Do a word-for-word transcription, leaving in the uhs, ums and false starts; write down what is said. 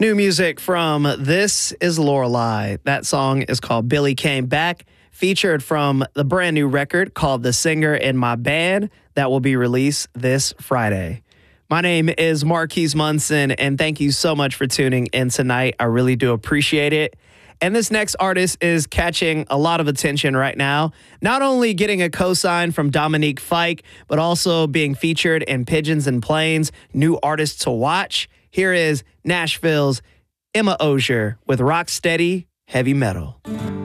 New music from This Is Lorelei. That song is called Billy Came Back, featured from the brand new record called The Singer in My Band that will be released this Friday. My name is Marquise Munson, and thank you so much for tuning in tonight. I really do appreciate it. And this next artist is catching a lot of attention right now, not only getting a co-sign from Dominique Fike, but also being featured in Pigeons and Planes, New Artist to Watch. Here is Nashville's Emma Osier with Rocksteady Heavy Metal.